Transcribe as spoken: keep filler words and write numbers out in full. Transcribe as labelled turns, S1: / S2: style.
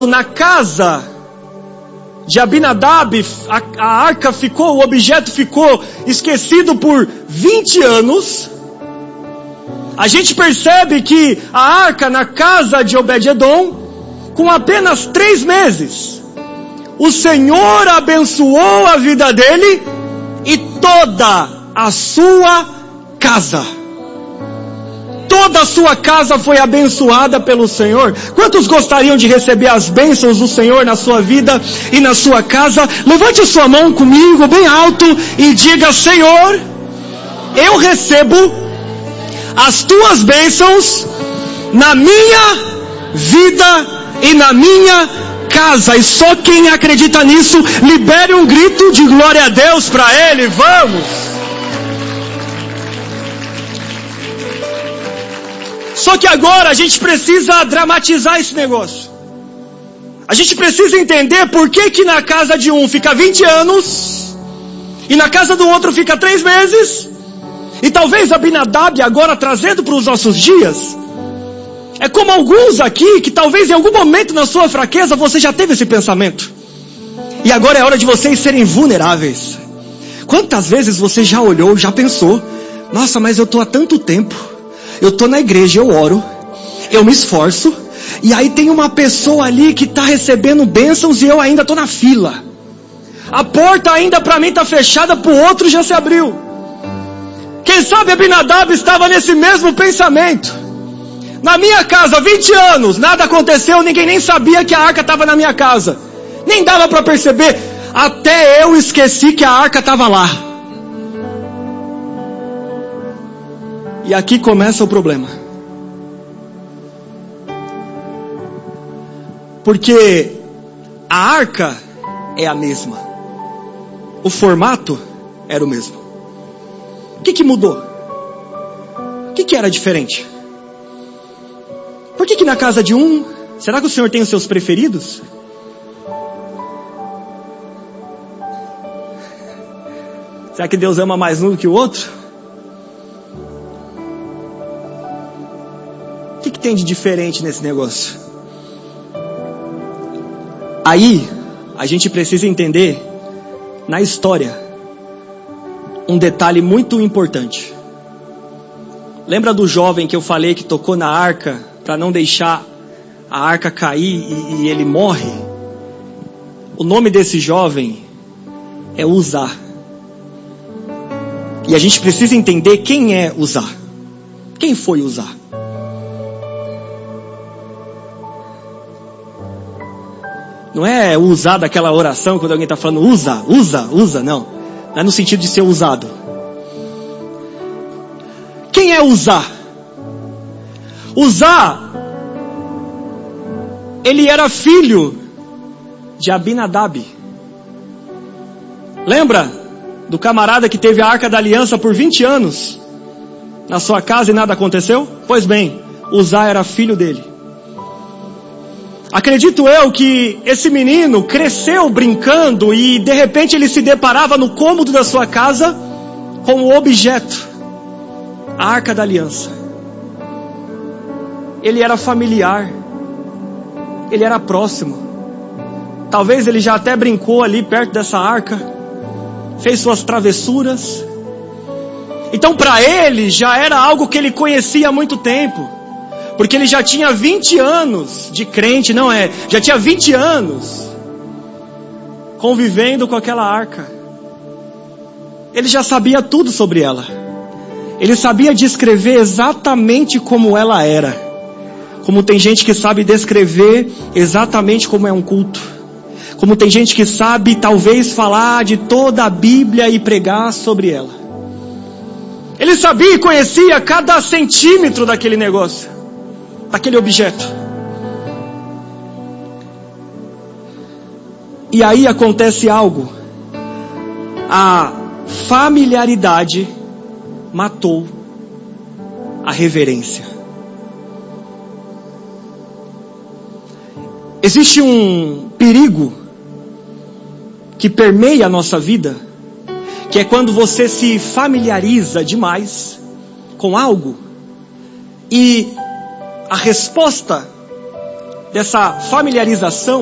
S1: na casa de Abinadab, a, a arca ficou, o objeto ficou esquecido por vinte anos. A gente percebe que a arca na casa de Obed-edom, com apenas três meses, o Senhor abençoou a vida dele e toda a sua casa. Toda a sua casa foi abençoada pelo Senhor. Quantos gostariam de receber as bênçãos do Senhor na sua vida e na sua casa? Levante a sua mão comigo bem alto e diga: Senhor, eu recebo as tuas bênçãos na minha vida e na minha casa. E só quem acredita nisso, libere um grito de glória a Deus para Ele. Vamos! Só que agora a gente precisa dramatizar esse negócio. A gente precisa entender por que que na casa de um fica vinte anos e na casa do outro fica três meses. E talvez Abinadab, agora trazendo para os nossos dias, é como alguns aqui que talvez em algum momento na sua fraqueza você já teve esse pensamento. E agora é hora de vocês serem vulneráveis. Quantas vezes você já olhou, já pensou: nossa, mas eu estou há tanto tempo, eu estou na igreja, eu oro, eu me esforço, e aí tem uma pessoa ali que está recebendo bênçãos e eu ainda estou na fila. A porta ainda para mim está fechada, para o outro já se abriu. Quem sabe Abinadab estava nesse mesmo pensamento. Na minha casa, vinte anos, nada aconteceu, ninguém nem sabia que a arca estava na minha casa. Nem dava para perceber, até eu esqueci que a arca estava lá. E aqui começa o problema. Porque a arca é a mesma. O formato era o mesmo. O que que mudou? O que que era diferente? Por que que na casa de um, será que o Senhor tem os seus preferidos? Será que Deus ama mais um do que o outro? O que que tem de diferente nesse negócio? Aí, a gente precisa entender, na história, um detalhe muito importante. Lembra do jovem que eu falei que tocou na arca para não deixar a arca cair e, e ele morre? O nome desse jovem é Uzá. E a gente precisa entender quem é Uzá. Quem foi Uzá? Não é usar daquela oração quando alguém está falando usa, usa, usa, não. Não é no sentido de ser usado. Quem é Uzá? Uzá, ele era filho de Abinadab. Lembra do camarada que teve a Arca da Aliança por vinte anos na sua casa e nada aconteceu? Pois bem, Uzá era filho dele. Acredito eu que esse menino cresceu brincando e de repente ele se deparava no cômodo da sua casa com o objeto, a Arca da Aliança. Ele era familiar, ele era próximo. Talvez ele já até brincou ali perto dessa arca, fez suas travessuras. Então para ele já era algo que ele conhecia há muito tempo. Porque ele já tinha vinte anos de crente, não é? Já tinha vinte anos convivendo com aquela arca. Ele já sabia tudo sobre ela. Ele sabia descrever exatamente como ela era. Como tem gente que sabe descrever exatamente como é um culto. Como tem gente que sabe talvez falar de toda a Bíblia e pregar sobre ela. Ele sabia e conhecia cada centímetro daquele negócio, daquele objeto. E aí acontece algo. A familiaridade matou a reverência. Existe um perigo que permeia a nossa vida, que é quando você se familiariza demais com algo e a resposta dessa familiarização,